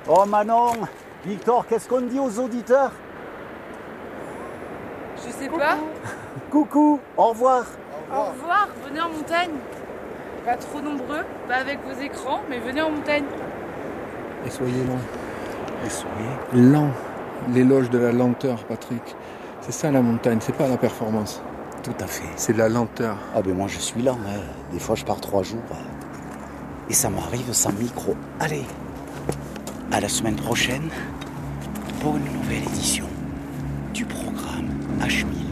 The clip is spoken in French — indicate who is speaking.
Speaker 1: Oh Manon, Victor, qu'est-ce qu'on dit aux auditeurs?
Speaker 2: Je sais pas.
Speaker 1: Coucou, au revoir.
Speaker 2: Au revoir, venez en montagne. Pas trop nombreux, pas avec vos écrans, mais venez en montagne.
Speaker 3: Et soyez lents.
Speaker 1: Et soyez.
Speaker 3: Lent. L'éloge de la lenteur, Patrick. C'est ça la montagne, c'est pas la performance.
Speaker 1: Tout à fait.
Speaker 3: C'est la lenteur.
Speaker 1: Ah ben moi je suis lent, hein. Des fois je pars 3 jours. Et ça m'arrive sans micro. Allez, à la semaine prochaine pour une nouvelle édition du programme H1000.